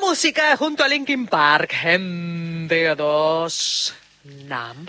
música junto a Linkin Park en DA2 NAM.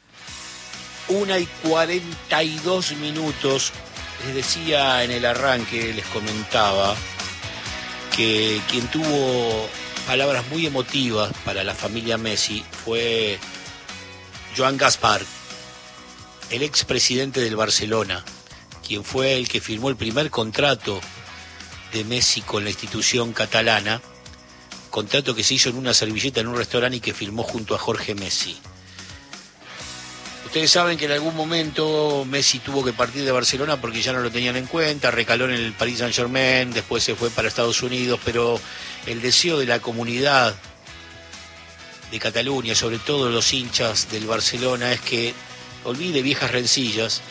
1:42. Les decía en el arranque, les comentaba que quien tuvo palabras muy emotivas para la familia Messi fue Joan Gaspar, el expresidente del Barcelona, quien fue el que firmó el primer contrato de Messi con la institución catalana, contrato que se hizo en una servilleta en un restaurante y que firmó junto a Jorge Messi. Ustedes saben que en algún momento Messi tuvo que partir de Barcelona porque ya no lo tenían en cuenta, recaló en el Paris Saint-Germain, después se fue para Estados Unidos, pero el deseo de la comunidad de Cataluña, sobre todo los hinchas del Barcelona, es que olvide viejas rencillas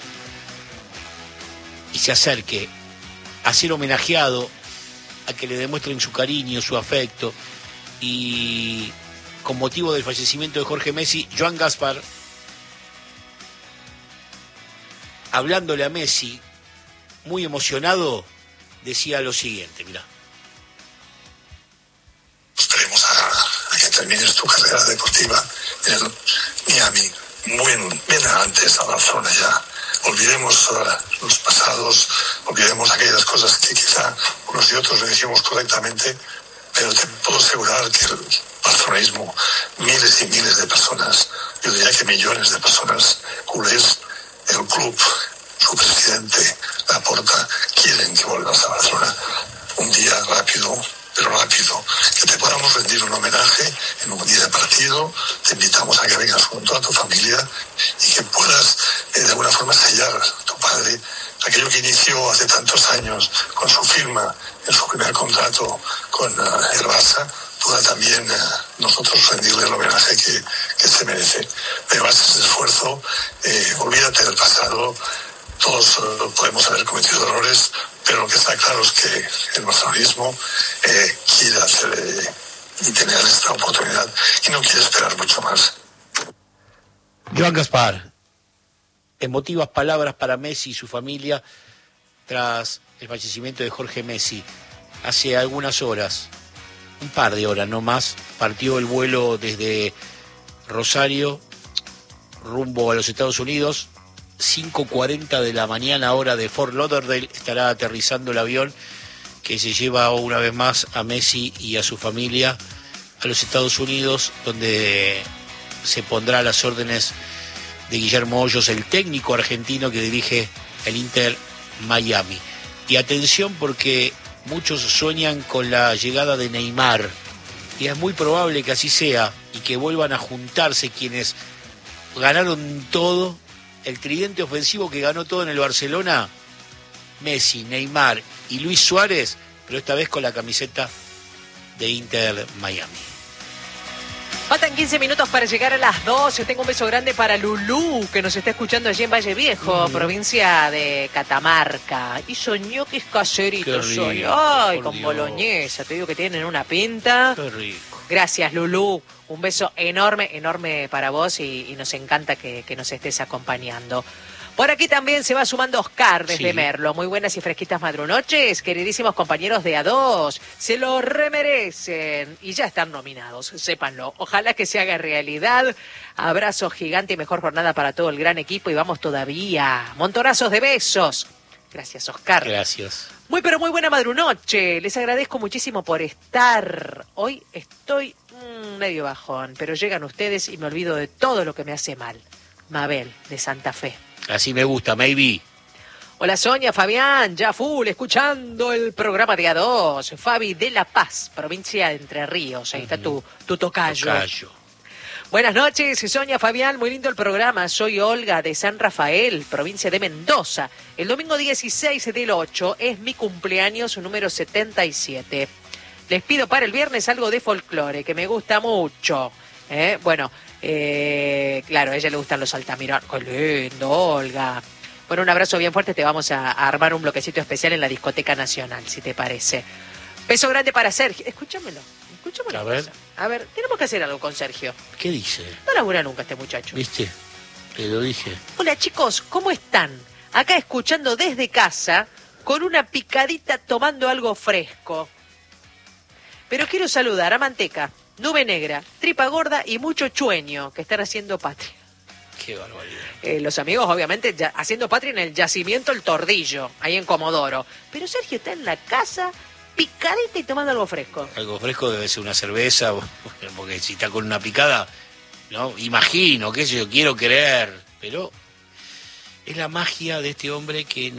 y se acerque a ser homenajeado, a que le demuestren su cariño, su afecto. Y con motivo del fallecimiento de Jorge Messi, Joan Gaspar, hablándole a Messi, muy emocionado, decía lo siguiente, mirá. Esperemos a que termines tu carrera deportiva en el Miami, bien antes a Barcelona ya. Olvidemos los pasados, olvidemos aquellas cosas que quizá unos y otros lo dijimos correctamente, pero te puedo asegurar que el barcelonismo, miles y miles de personas, yo diría que millones de personas, culés, el club, su presidente, Laporta, quieren que vuelvas a Barcelona un día rápido, pero rápido, que te podamos rendir un homenaje en un día de partido. Te invitamos a que vengas junto a tu familia y que puedas de alguna forma sellar a tu padre aquello que inició hace tantos años con su firma en su primer contrato con el Barça. Pueda también nosotros rendirle el homenaje que se merece. Pero haz ese esfuerzo, olvídate del pasado. Todos podemos haber cometido errores, pero lo que está claro es que el barcelonismo quiere hacer y tener esta oportunidad y no quiere esperar mucho más. Joan Gaspar, emotivas palabras para Messi y su familia tras el fallecimiento de Jorge Messi. Hace algunas horas, un par de horas no más, partió el vuelo desde Rosario rumbo a los Estados Unidos. 5:40 de la mañana, hora de Fort Lauderdale, estará aterrizando el avión que se lleva una vez más a Messi y a su familia a los Estados Unidos, donde se pondrá a las órdenes de Guillermo Hoyos, el técnico argentino que dirige el Inter Miami. Y atención, porque muchos sueñan con la llegada de Neymar, y es muy probable que así sea, y que vuelvan a juntarse quienes ganaron todo, el tridente ofensivo que ganó todo en el Barcelona: Messi, Neymar y Luis Suárez, pero esta vez con la camiseta de Inter Miami. Faltan 15 minutos para llegar a las 12. Tengo un beso grande para Lulú, que nos está escuchando allí en Valle Viejo, provincia de Catamarca. Hizo ñoquis caseritos. Qué rico, Ay, por con Dios. boloñesa. Te digo que tienen una pinta. Qué rico. Gracias, Lulú. Un beso enorme, enorme para vos y nos encanta que nos estés acompañando. Por aquí también se va sumando Oscar desde Sí. Merlo. Muy buenas y fresquitas madrunoches, queridísimos compañeros de A2. Se lo remerecen y ya están nominados, sépanlo. Ojalá que se haga realidad. Abrazo gigante y mejor jornada para todo el gran equipo y vamos todavía. Montonazos de besos. Gracias, Oscar. Gracias. Muy pero muy buena madrunoche. Les agradezco muchísimo por estar. Hoy estoy medio bajón, pero llegan ustedes y me olvido de todo lo que me hace mal. Mabel, de Santa Fe. Así me gusta, maybe. Hola Sonia, Fabián, ya full, escuchando el programa de A2. Fabi de La Paz, provincia de Entre Ríos. Ahí está tu tocayo. Tocayo. Buenas noches, Sonia, Fabián, muy lindo el programa. Soy Olga de San Rafael, provincia de Mendoza. El domingo 16 del 8 es mi cumpleaños número 77. Les pido para el viernes algo de folclore, que me gusta mucho. Bueno, claro, a ella le gustan los Altamirano. Qué lindo, Olga. Bueno, un abrazo bien fuerte. Te vamos a armar un bloquecito especial en la Discoteca Nacional, si te parece. Beso grande para Sergio. Escúchamelo. A ver. A ver, tenemos que hacer algo con Sergio. ¿Qué dice? No labura nunca este muchacho. ¿Viste? Te lo dije. Hola chicos, ¿cómo están? Acá escuchando desde casa, con una picadita tomando algo fresco. Pero quiero saludar a Manteca, Nube Negra, Tripa Gorda y Mucho Chueño, que están haciendo patria. Qué barbaridad. Los amigos, obviamente, haciendo patria en el yacimiento El Tordillo, ahí en Comodoro. Pero Sergio está en la casa, picadita y tomando algo fresco. Algo fresco debe ser una cerveza, porque si está con una picada, no, imagino, qué sé yo, quiero creer, pero es la magia de este hombre que no